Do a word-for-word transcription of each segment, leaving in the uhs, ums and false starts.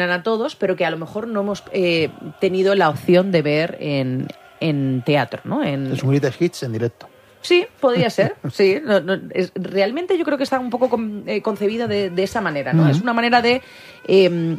a todos, pero que a lo mejor no hemos eh, tenido la opción de ver en, en teatro, ¿no? En, es un greatest hits en directo. Sí, podría ser. Sí, no, no, es, realmente yo creo que está un poco con, eh, concebida de, de esa manera, ¿no? Uh-huh. Es una manera de eh,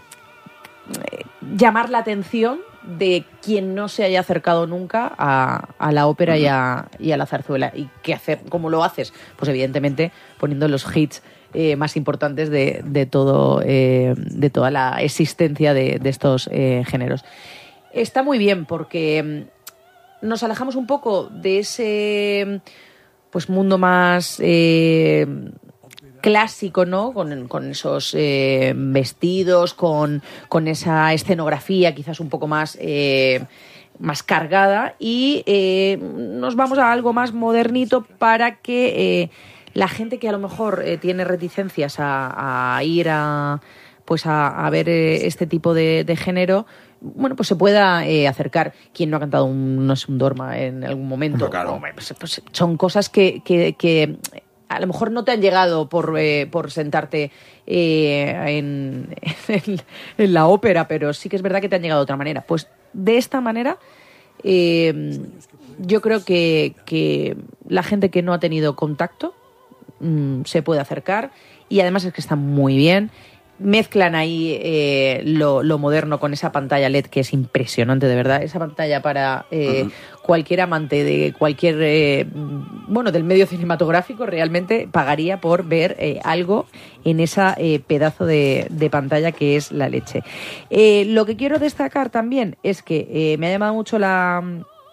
llamar la atención de quien no se haya acercado nunca a, a la ópera uh-huh. y, a, y a la zarzuela. ¿Y qué hacer? ¿Cómo lo haces? Pues evidentemente poniendo los hits Eh, más importantes de, de todo eh, de toda la existencia de, de estos eh, géneros. Está muy bien porque nos alejamos un poco de ese pues mundo más eh, clásico, ¿no? Con, con esos eh, vestidos, con, con esa escenografía quizás un poco más eh, más cargada y eh, nos vamos a algo más modernito para que eh, la gente que a lo mejor eh, tiene reticencias a, a ir a pues a, a ver eh, este tipo de, de género, bueno, pues se pueda eh, acercar. Quien no ha cantado un, no sé, un Dorma en algún momento. Claro. Pues, pues son cosas que, que, que a lo mejor no te han llegado por, eh, por sentarte eh, en, en, en la ópera, pero sí que es verdad que te han llegado de otra manera. Pues de esta manera eh, yo creo que, que la gente que no ha tenido contacto se puede acercar y además es que está muy bien. Mezclan ahí eh, lo, lo moderno con esa pantalla L E D que es impresionante, de verdad. Esa pantalla para eh, uh-huh. cualquier amante de cualquier, eh, bueno, del medio cinematográfico realmente pagaría por ver eh, algo en esa eh, pedazo de, de pantalla que es la leche. Eh, lo que quiero destacar también es que eh, me ha llamado mucho la,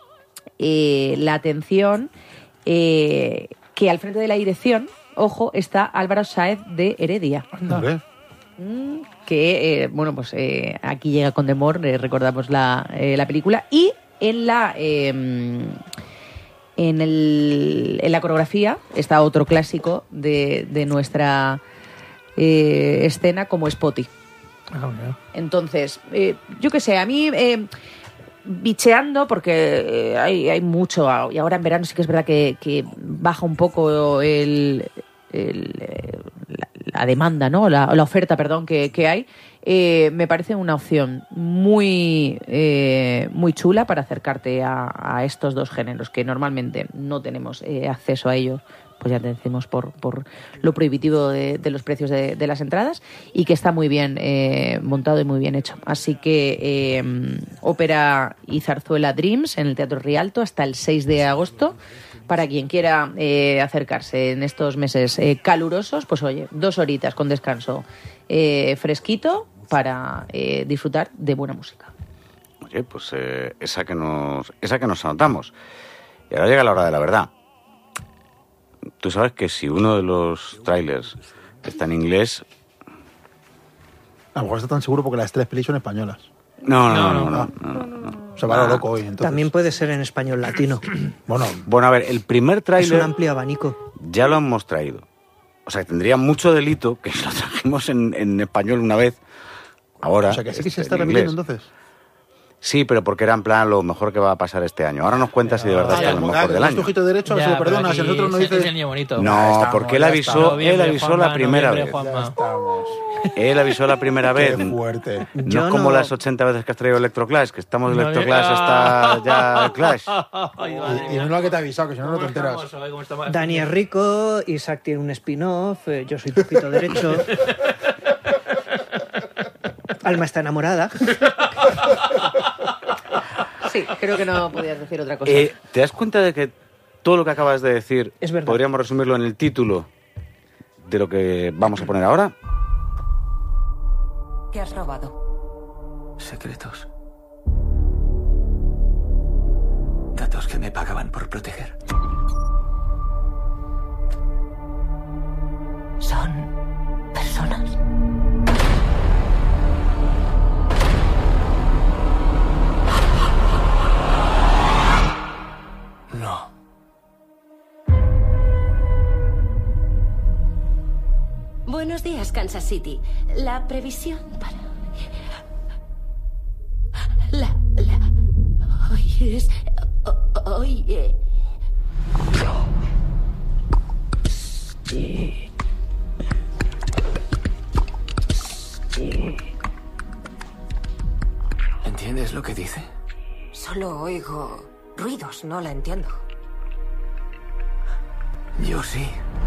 eh, la atención eh, que al frente de la dirección, ojo, está Álvaro Sáez de Heredia. Anda. Que, eh, bueno, pues eh, aquí llega con Demor, eh, recordamos la, eh, la película. Y en la eh, en, el, en la coreografía está otro clásico de, de nuestra eh, escena como Spotty. Oh, yeah. Entonces, eh, yo qué sé, a mí... Eh, bicheando, porque hay, hay mucho, y ahora en verano sí que es verdad que, que baja un poco el, el, la, la demanda, ¿no? La, la oferta, perdón, que, que hay. Eh, me parece una opción muy, eh, muy chula para acercarte a, a estos dos géneros que normalmente no tenemos eh, acceso a ellos. Pues ya te decimos por, por lo prohibitivo de, de los precios de, de las entradas y que está muy bien eh, montado y muy bien hecho. Así que eh, ópera y zarzuela Dreams en el Teatro Rialto hasta el seis de agosto. Para quien quiera eh, acercarse en estos meses eh, calurosos, pues oye, dos horitas con descanso eh, fresquito para eh, disfrutar de buena música. Oye, pues eh, esa que nos esa que nos anotamos. Y ahora llega la hora de la verdad. Tú sabes que si uno de los trailers está en inglés... A lo mejor está tan seguro porque las tres pelis son españolas. No, no, no. no, no, no, no, no, no. Se va a lo loco hoy, entonces. También puede ser en español latino. Bueno, bueno, a ver, el primer tráiler... Es un amplio abanico. Ya lo hemos traído. O sea, tendría mucho delito que lo trajimos en, en español una vez. Ahora... O sea, que sí que se este, está en repitiendo inglés. entonces. Sí, pero porque era en plan lo mejor que va a pasar este año. Ahora nos cuenta si de verdad Ah, está lo mejor del es año. tu ojito derecho, Ya, se lo perdona, pero si nosotros nos aquí dice... es el niño bonito. No, Ya estamos, porque él ya avisó, estamos. él Noviembre, avisó Juanma, la primera noviembre, vez. Juanma. Ya estamos. Él avisó la primera vez. Qué fuerte. No Yo es como no- las ochenta veces que has traído Electroclash, que estamos de No, Electroclash ah. hasta ya Clash. Ay, madre Y, y mía. no es lo que te ha avisado, que si no, no te ¿Cómo enteras. estamos hoy? ¿Cómo estamos? Dani es rico, Isaac tiene un spin-off, eh, yo soy tu ojito derecho. Alma está enamorada. Sí, creo que no podías decir otra cosa. Eh, ¿Te das cuenta de que todo lo que acabas de decir Es verdad. podríamos resumirlo en el título de lo que vamos a poner ahora? ¿Qué has robado? Secretos. Datos que me pagaban por proteger. Son personas. No. Buenos días, Kansas City. La previsión para... La... la... Hoy es... ho- Hoy... eh, ¿Entiendes lo que dice? Solo oigo ruidos, no la entiendo. Yo sí.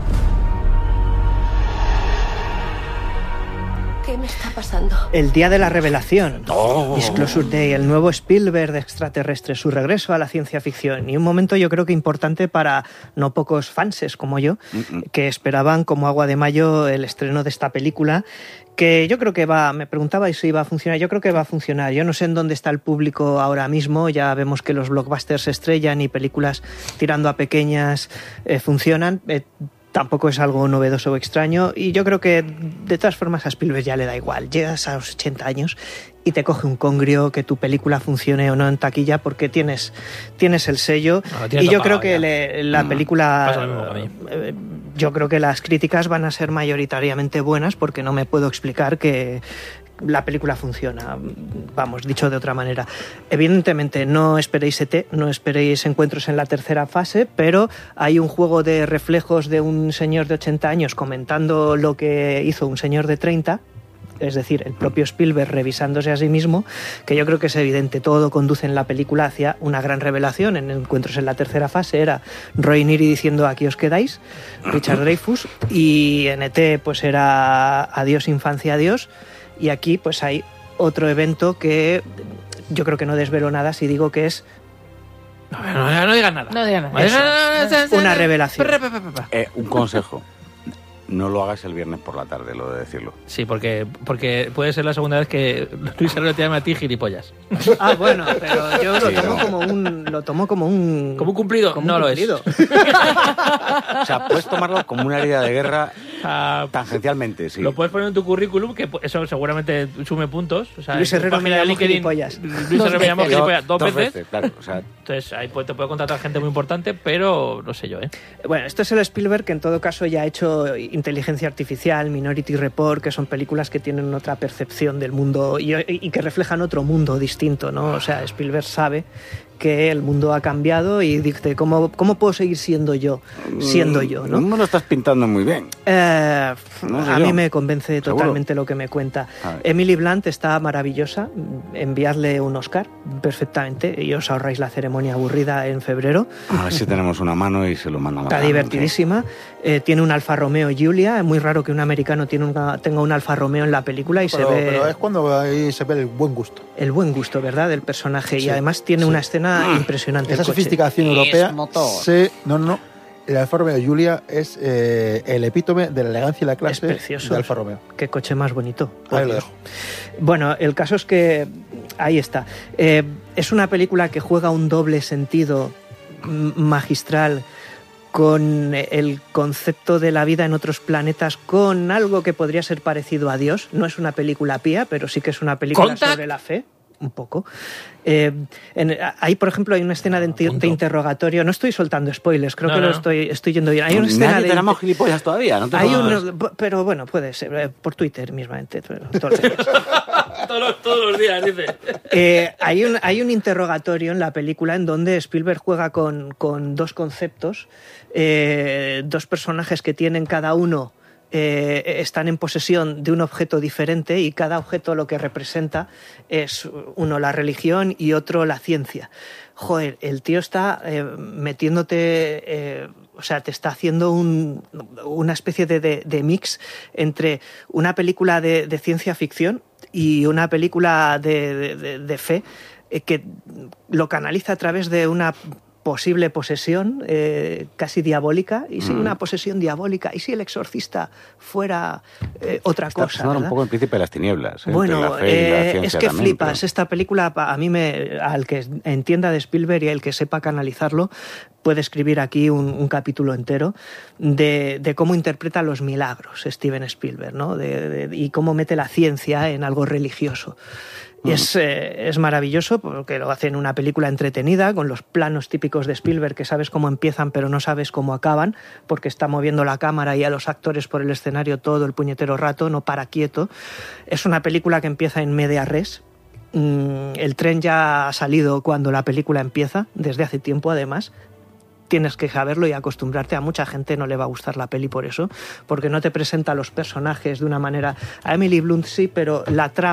¿Qué me está pasando? El día de la revelación. Oh. Disclosure Day, el nuevo Spielberg de extraterrestres, su regreso a la ciencia ficción. Y un momento yo creo que importante para no pocos fanses como yo, Mm-mm. que esperaban como agua de mayo el estreno de esta película, que yo creo que va, me preguntabais si iba a funcionar, yo creo que va a funcionar. Yo no sé en dónde está el público ahora mismo, ya vemos que los blockbusters se estrellan y películas tirando a pequeñas eh, funcionan. Eh, Tampoco es algo novedoso o extraño y yo creo que de todas formas a Spielberg ya le da igual. Llegas a los ochenta años y te coge un congrio que tu película funcione o no en taquilla porque tienes, tienes el sello. No, y yo topado, creo que ya. le, la Mm, película... pasa lo mismo que a mí. eh, yo creo que las críticas van a ser mayoritariamente buenas porque no me puedo explicar que la película funciona, vamos, dicho de otra manera. Evidentemente no esperéis E T, no esperéis encuentros en la tercera fase, pero hay un juego de reflejos de un señor de ochenta años comentando lo que hizo un señor de treinta, es decir, el propio Spielberg revisándose a sí mismo, que yo creo que es evidente, todo conduce en la película hacia una gran revelación. En encuentros en la tercera fase era Roy Neary diciendo aquí os quedáis, Richard Dreyfuss, y en E T pues era adiós infancia, adiós. Y aquí pues hay otro evento que yo creo que no desvelo nada si digo que es... No, no, no digas nada. No digas nada. Eso, una revelación. Eh, un consejo. No lo hagas el viernes por la tarde, lo de decirlo. Sí, porque, porque puede ser la segunda vez que Luis Herrero te llama a ti gilipollas. Ah, bueno, pero yo lo Sí, tomo no. como un... Lo tomo como un... ¿Como un cumplido? como No un lo cumplido. es. O sea, puedes tomarlo como una herida de guerra Ah, tangencialmente, sí. Lo puedes poner en tu currículum, que eso seguramente sume puntos. O sea, Luis en tu Herrero me página de llamó LinkedIn, gilipollas. Luis Dos Herrero me llamó veces. gilipollas dos, veces. claro. O sea, Entonces ahí pues, te puede contratar gente muy importante, pero no sé yo, ¿eh? Bueno, esto es el Spielberg que en todo caso ya ha hecho Inteligencia Artificial, Minority Report, que son películas que tienen otra percepción del mundo y, y que reflejan otro mundo distinto, ¿no? O sea, Spielberg sabe que el mundo ha cambiado y dice, ¿cómo, cómo puedo seguir siendo yo? Siendo yo, ¿no? No me lo estás pintando muy bien. Eh, No sé a yo. mí me convence ¿Seguro? totalmente lo que me cuenta. A ver. Emily Blunt está maravillosa. Enviadle un Oscar perfectamente y os ahorráis la ceremonia aburrida en febrero. A ver si tenemos una mano y se lo mandamos. Está a- divertidísima. Eh, tiene un Alfa Romeo Giulia. Es muy raro que un americano tiene una- tenga un Alfa Romeo en la película y Pero, se ve pero es cuando ahí se ve el buen gusto. el buen gusto, ¿verdad?, del personaje. Sí, y además tiene sí. una escena impresionante. Esa el coche. sofisticación Es europea motor. se... No, no, no. El Alfa Romeo Giulia es eh, el epítome de la elegancia y la Es clase precioso. de Alfa Romeo. Qué coche más bonito. por Ahí lo Dios. dejo. Bueno, el caso es que ahí está. Eh, es una película que juega un doble sentido m- magistral con el concepto de la vida en otros planetas, con algo que podría ser parecido a Dios. No es una película pía, pero sí que es una película ¿Contact? sobre la fe. Un poco. Eh, en- ahí, por ejemplo, hay una escena de, inter- de interrogatorio. No estoy soltando spoilers, creo No, que no, lo no. estoy, estoy yendo bien. Hay una escena Nadie de te llamamos gilipollas todavía, ¿no? Te hay jodas. uno- pero bueno, puede ser, eh, por Twitter mismamente. todo- todos los días. todos, los, todos los días, dice. Eh, hay, un, hay un interrogatorio en la película en donde Spielberg juega con, con dos conceptos, eh, dos personajes que tienen cada uno, eh, están en posesión de un objeto diferente y cada objeto lo que representa es uno la religión y otro la ciencia. Joder, el tío está eh, metiéndote... Eh, o sea, te está haciendo un, una especie de, de, de mix entre una película de, de ciencia ficción y una película de, de, de, de fe eh, que lo canaliza a través de una posible posesión eh, casi diabólica. Y si Mm. una posesión diabólica, y si el exorcista fuera eh, otra Está cosa. sonando un ¿verdad? poco el príncipe de las tinieblas. ¿eh? Bueno, Entre la fe y la eh, ciencia es que también, flipas. pero- Esta película, pa- a mí me, al que entienda de Spielberg y el que sepa canalizarlo, puede escribir aquí un, un capítulo entero de, de cómo interpreta los milagros Steven Spielberg, ¿no? De- de- y cómo mete la ciencia en algo religioso. Y es, eh, es maravilloso porque lo hace en una película entretenida, con los planos típicos de Spielberg que sabes cómo empiezan pero no sabes cómo acaban, porque está moviendo la cámara y a los actores por el escenario todo el puñetero rato, no para quieto. Es una película que empieza en media res. Mm, el tren ya ha salido cuando la película empieza, desde hace tiempo además. Tienes que saberlo y acostumbrarte. A mucha gente no le va a gustar la peli por eso, porque no te presenta a los personajes de una manera... A Emily Blunt sí, pero la trama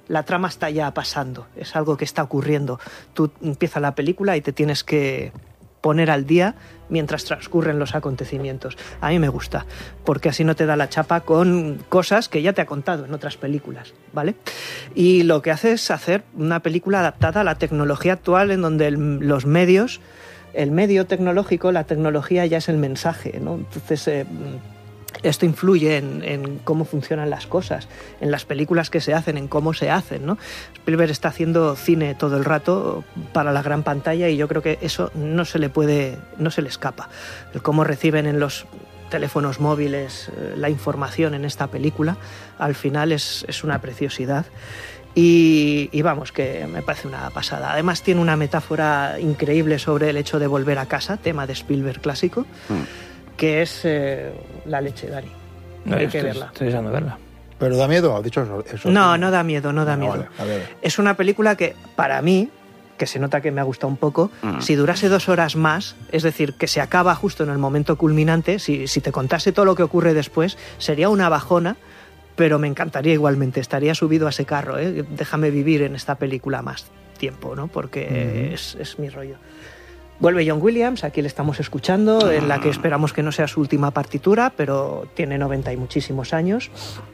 La trama está ya pasando, es algo que está ocurriendo. Tú empieza la película y te tienes que poner al día mientras transcurren los acontecimientos. A mí me gusta, porque así no te da la chapa con cosas que ya te ha contado en otras películas, ¿vale? Y lo que hace es hacer una película adaptada a la tecnología actual, en donde el, los medios, el medio tecnológico, la tecnología ya es el mensaje, ¿no? Entonces, eh, esto influye en, en cómo funcionan las cosas, en las películas que se hacen, en cómo se hacen, ¿no? Spielberg está haciendo cine todo el rato para la gran pantalla y yo creo que eso no se le puede, no se le escapa. El cómo reciben en los teléfonos móviles eh, la información en esta película, al final es, es una preciosidad. Y, y vamos, que me parece una pasada. Además tiene una metáfora increíble sobre el hecho de volver a casa, tema de Spielberg clásico. Mm. Que es eh, la leche, Dani. No, hay estoy, que verla. Estoy deseando verla. ¿Pero da miedo? ¿Has dicho eso? eso no, no da miedo, no da no, miedo. Vale, a ver. Es una película que, para mí, que se nota que me ha gustado un poco, mm. si durase dos horas más, es decir, que se acaba justo en el momento culminante, si, si te contase todo lo que ocurre después, sería una bajona, pero me encantaría igualmente, estaría subido a ese carro, ¿eh? Déjame vivir en esta película más tiempo, ¿no? Porque mm. es, es mi rollo. Vuelve John Williams, aquí le estamos escuchando, en la que esperamos que no sea su última partitura, pero tiene noventa y muchísimos años.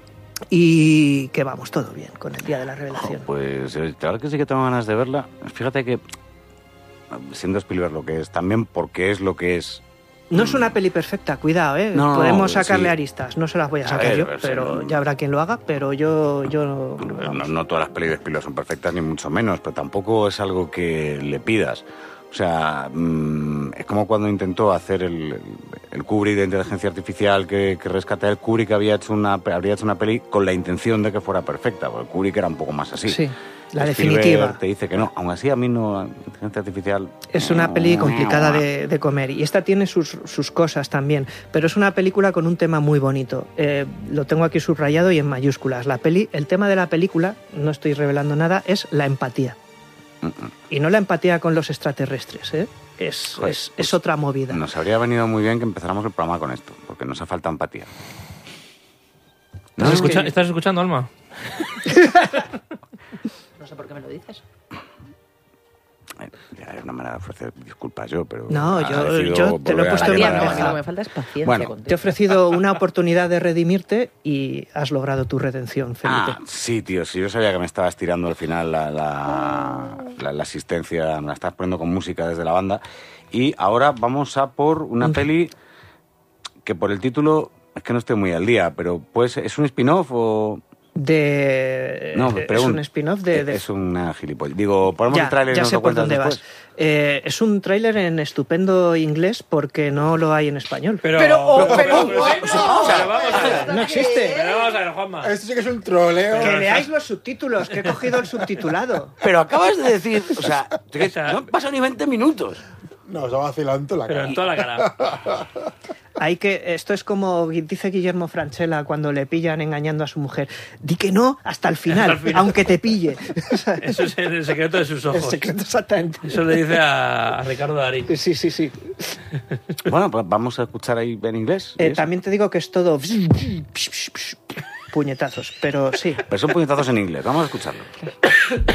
Y que vamos, todo bien con el Día de la Revelación. Oh, pues la verdad que sí que tengo ganas de verla. Fíjate que, siendo Spielberg lo que es, también porque es lo que es. No es una peli perfecta, cuidado, ¿eh? No, podemos sacarle sí. aristas, no se las voy a sacar a ver, yo, ver, pero sí. ya habrá quien lo haga, pero yo... yo no, no todas las pelis de Spielberg son perfectas, ni mucho menos, pero tampoco es algo que le pidas. O sea, mmm, es como cuando intentó hacer el, el Kubrick de inteligencia artificial que, que rescata el Kubrick, que había hecho una, habría hecho una peli con la intención de que fuera perfecta, porque el Kubrick era un poco más así. Sí, la Spielberg definitiva. Te dice que no, aún así a mí no, la inteligencia artificial... Es una peli complicada de, de comer y esta tiene sus, sus cosas también, pero es una película con un tema muy bonito. Eh, lo tengo aquí subrayado y en mayúsculas. La peli, el tema de la película, no estoy revelando nada, es la empatía. Y no la empatía con los extraterrestres, ¿eh? Es, Joder, es, pues es otra movida. Nos habría venido muy bien que empezáramos el programa con esto, porque nos hace falta empatía. ¿Estás, No, escucha- que- ¿Estás escuchando, Alma? No sé por qué me lo dices. Eh, Ya es una manera de ofrecer disculpas yo, pero... No, ha yo- decidido yo te lo he volver a puesto en llamar Empatía, a- no, a mí lo que me falta es paciencia Bueno, contigo. Te he ofrecido una oportunidad de redimirte y has logrado tu redención, Felipe. Ah, sí, tío, sí, yo sabía que me estabas tirando al final la, la, la, la asistencia, me la estás poniendo con música desde la banda. Y ahora vamos a por una Mm. peli que por el título es que no estoy muy al día, pero pues ¿es un spin-off o...? De... No, es pregunto. un spin-off de... de- Es una gilipollas. Digo, ponemos Ya, el tráiler y ya nos sé lo por cuentas dónde después. vas. Eh, es un tráiler en estupendo inglés porque no lo hay en español. Pero, Pero, oh, pero, pero, bueno. pero vamos a ver. No existe. Pero vamos a ver, Juanma. Esto sí que es un troleo. Que leáis los subtítulos, que he cogido el subtitulado. Pero acabas de decir, o sea, que sea, no han pasado ni veinte minutos. No, os ha vacilado la Pero cara. en toda la cara. Hay que, esto es como dice Guillermo Francella cuando le pillan engañando a su mujer. Di que no hasta el final, Hasta el final. aunque te pille. Eso es el secreto de sus ojos. El secreto exactamente. Eso le dice a, a Ricardo Darín. Sí, sí, sí. Bueno, pues vamos a escuchar ahí en inglés. ¿y Eh, eso? también te digo que es todo puñetazos, pero sí. Pero son puñetazos en inglés, vamos a escucharlo.